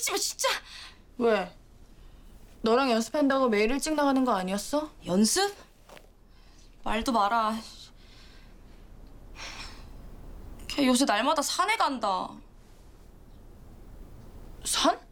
웃기지 마 진짜. 왜? 너랑 연습한다고 매일 일찍 나가는 거 아니었어? 연습? 말도 마라. 걔 요새 날마다 산에 간다. 산?